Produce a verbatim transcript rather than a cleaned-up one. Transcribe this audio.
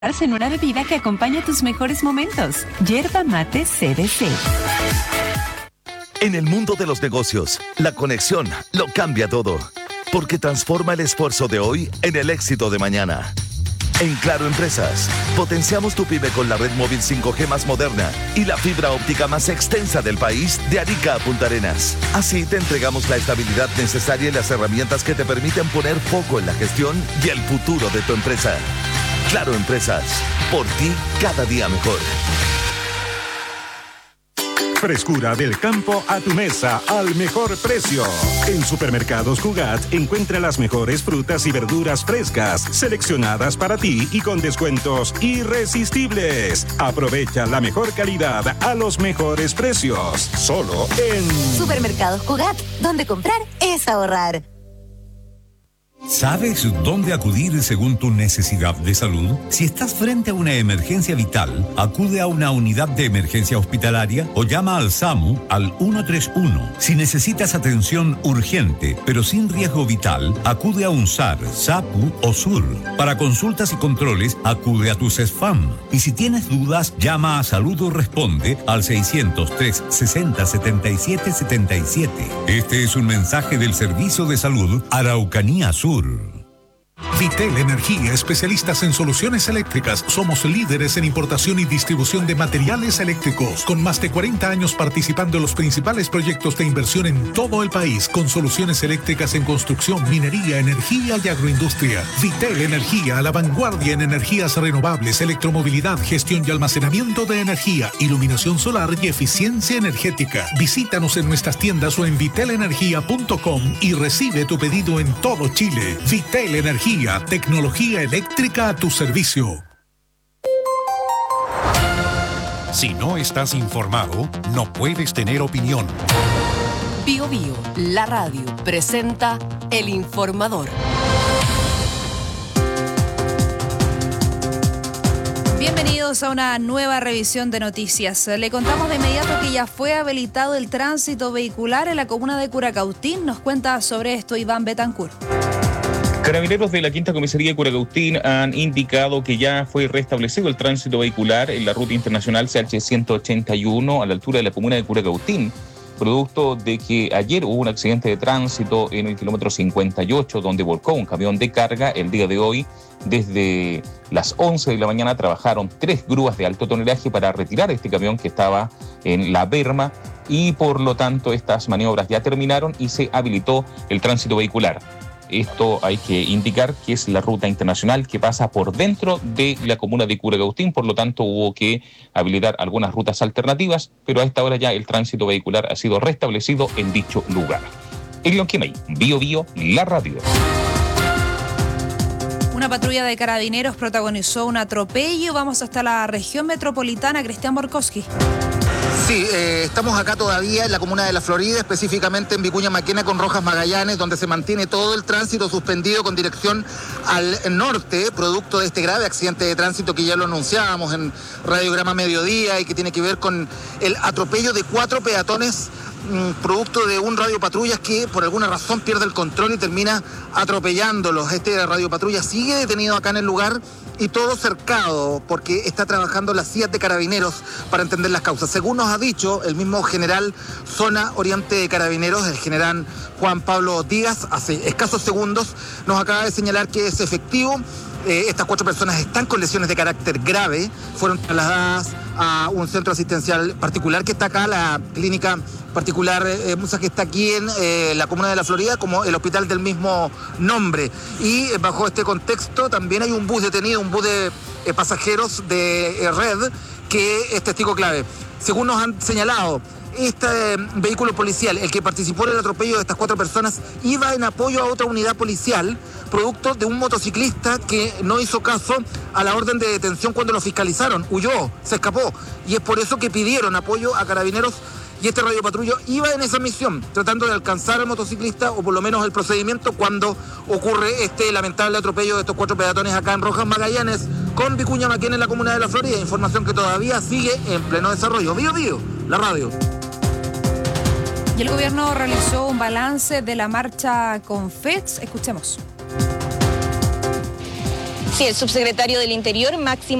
en una bebida que acompaña tus mejores momentos. Yerba Mate C D C. En el mundo de los negocios, la conexión lo cambia todo, porque transforma el esfuerzo de hoy en el éxito de mañana. En Claro Empresas, potenciamos tu pyme con la red móvil cinco G más moderna y la fibra óptica más extensa del país, de Arica a Punta Arenas. Así te entregamos la estabilidad necesaria y las herramientas que te permiten poner foco en la gestión y el futuro de tu empresa. Claro Empresas, por ti cada día mejor. Frescura del campo a tu mesa al mejor precio. En Supermercados Cugat encuentra las mejores frutas y verduras frescas, seleccionadas para ti y con descuentos irresistibles. Aprovecha la mejor calidad a los mejores precios. Solo en Supermercados Cugat, donde comprar es ahorrar. ¿Sabes dónde acudir según tu necesidad de salud? Si estás frente a una emergencia vital, acude a una unidad de emergencia hospitalaria o llama al SAMU al ciento treinta y uno. Si necesitas atención urgente, pero sin riesgo vital, acude a UNSAR, SAPU o SUR. Para consultas y controles, acude a tu CESFAM. Y si tienes dudas, llama a Salud Responde al seiscientos tres, sesenta, setenta y siete, setenta y siete. Este es un mensaje del Servicio de Salud Araucanía Sur. Vitel Energía, especialistas en soluciones eléctricas. Somos líderes en importación y distribución de materiales eléctricos, con más de cuarenta años participando en los principales proyectos de inversión en todo el país, con soluciones eléctricas en construcción, minería, energía y agroindustria. Vitel Energía, a la vanguardia en energías renovables, electromovilidad, gestión y almacenamiento de energía, iluminación solar y eficiencia energética. Visítanos en nuestras tiendas o en vitel energía punto com y recibe tu pedido en todo Chile. Vitel Energía, tecnología eléctrica a tu servicio. Si no estás informado, no puedes tener opinión. Bio Bio, la radio, presenta El Informador. Bienvenidos a una nueva revisión de noticias. Le contamos de inmediato que ya fue habilitado el tránsito vehicular en la comuna de Curacautín. Nos cuenta sobre esto Iván Betancourt. Carabineros de la Quinta Comisaría de Curacautín han indicado que ya fue restablecido el tránsito vehicular en la ruta internacional C H ciento ochenta y uno a la altura de la comuna de Curacautín, producto de que ayer hubo un accidente de tránsito en el kilómetro cincuenta y ocho donde volcó un camión de carga. El día de hoy, desde las once de la mañana, trabajaron tres grúas de alto tonelaje para retirar este camión que estaba en la berma y por lo tanto estas maniobras ya terminaron y se habilitó el tránsito vehicular. Esto hay que indicar que es la ruta internacional que pasa por dentro de la comuna de Curacautín, por lo tanto hubo que habilitar algunas rutas alternativas, pero a esta hora ya el tránsito vehicular ha sido restablecido en dicho lugar. En Lonquimay, Bio Bio, la radio. Una patrulla de carabineros protagonizó un atropello. Vamos hasta la región metropolitana. Cristian Borkowski. Sí, eh, estamos acá todavía en la comuna de La Florida, específicamente en Vicuña Maquena con Rojas Magallanes, donde se mantiene todo el tránsito suspendido con dirección al norte, producto de este grave accidente de tránsito que ya lo anunciábamos en Radiograma Mediodía y que tiene que ver con el atropello de cuatro peatones, producto de un radiopatrullas que por alguna razón pierde el control y termina atropellándolos. Este radiopatrullas sigue detenido acá en el lugar y todo cercado porque está trabajando la C I A T de Carabineros para entender las causas. Según nos ha dicho el mismo general Zona Oriente de Carabineros, el general Juan Pablo Díaz, hace escasos segundos nos acaba de señalar que es efectivo. Eh, estas cuatro personas están con lesiones de carácter grave, fueron trasladadas a un centro asistencial particular que está acá, la clínica particular eh, Musa, que está aquí en eh, la comuna de La Florida, como el hospital del mismo nombre. Y eh, bajo este contexto también hay un bus detenido, un bus de eh, pasajeros de eh, Red, que es testigo clave. Según nos han señalado, este eh, vehículo policial, el que participó en el atropello de estas cuatro personas, iba en apoyo a otra unidad policial, producto de un motociclista que no hizo caso a la orden de detención cuando lo fiscalizaron, huyó, se escapó, y es por eso que pidieron apoyo a Carabineros. Y este radiopatrullo iba en esa misión, tratando de alcanzar al motociclista, o por lo menos el procedimiento, cuando ocurre este lamentable atropello de estos cuatro peatones acá en Rojas Magallanes, con Vicuña Maquena en la comuna de La Florida. Información que todavía sigue en pleno desarrollo. Bio Bio, la radio. Y el gobierno realizó un balance de la marcha con F E D S. Escuchemos. Sí, el subsecretario del Interior, Máximo